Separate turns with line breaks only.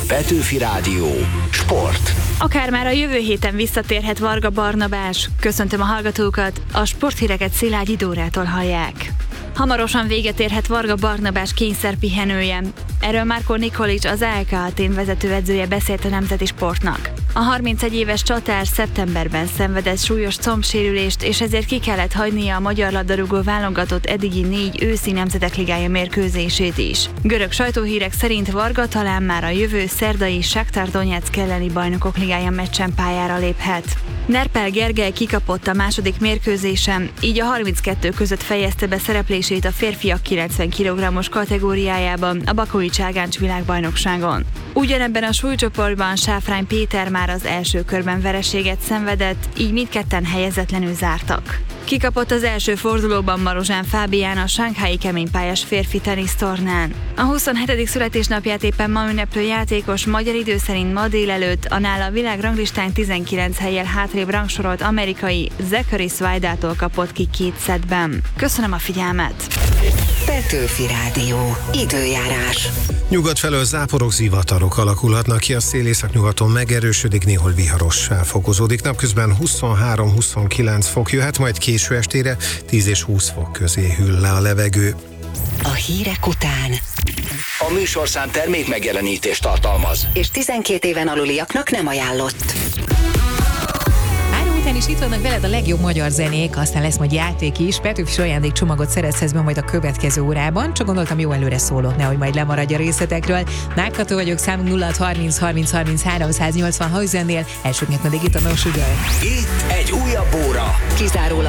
Petőfi Rádió. Sport.
Akár már a jövő héten visszatérhet Varga Barnabás. Köszöntöm a hallgatókat, a sporthíreket Szilágyi Dórától hallják. Hamarosan véget érhet Varga Barnabás kényszerpihenője. Erről Márko Nikolić, az AEK Atén vezetőedzője beszélt a Nemzeti Sportnak. A 31 éves csatár szeptemberben szenvedett súlyos combsérülést, és ezért ki kellett hagynia a magyar labdarúgó válogatott eddigi 4 őszi Nemzetek Ligája mérkőzését is. Görög sajtóhírek szerint Varga talán már a jövő szerdai Shakhtar Donetsk elleni Bajnokok Ligája meccsen pályára léphet. Nerpel Gergely kikapott a második mérkőzésen, így a 32 között fejezte be szereplését a férfiak 90 kg-os kategóriájában a Bakói Cságáncs világbajnokságon. Ugyanebben a súlycsoportban Sáfrány Péter már az első körben vereséget szenvedett, így mindketten helyezetlenül zártak. Kikapott az első fordulóban Marozsán Fábián a shanghai keménypályás férfi tenisztornán. A 27. születésnapját éppen ma ünneplő játékos magyar idő szerint ma délelőtt a nála világranglistán 19 hellyel hátrébb rangsorolt amerikai Zachary Swidától kapott ki 2 szettben. Köszönöm a figyelmet!
Petőfi Rádió. Időjárás.
Nyugat felől záporok, zivatarok alakulhatnak ki, a szél északnyugaton megerősödik, néhol viharossá fokozódik. Napközben 23-29 fok jöhet, majd késő estére 10 és 20 fok közé hűl le a levegő.
A hírek után
A műsorszám termék megjelenítést tartalmaz.
és 12 éven aluliaknak nem ajánlott.
Után is itt vannak veled a legjobb magyar zenék, aztán lesz majd játék is. Petőfi ajándékcsomagot szerezhetsz be majd a következő órában. Csak gondoltam, jó előre szólok, nehogy majd lemaradj a részletekről. Nákató vagyok, számunk 0 30 30 30 380, ha üzennél, elsőként pedig itt a No Sugar.
Itt egy újabb óra.
Kizárólag